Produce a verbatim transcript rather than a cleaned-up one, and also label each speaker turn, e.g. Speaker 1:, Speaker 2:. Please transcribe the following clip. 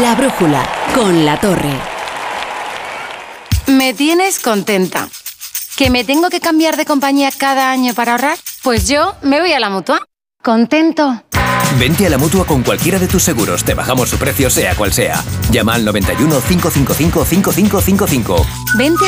Speaker 1: La brújula, con La Torre.
Speaker 2: Me tienes contenta. ¿Que me tengo que cambiar de compañía cada año para ahorrar? Pues yo me voy a la Mutua. ¿Contento?
Speaker 3: Vente a la Mutua con cualquiera de tus seguros. Te bajamos su precio sea cual sea. Llama al noventa y uno, cinco cinco cinco, cinco cinco cinco cinco.
Speaker 2: Vente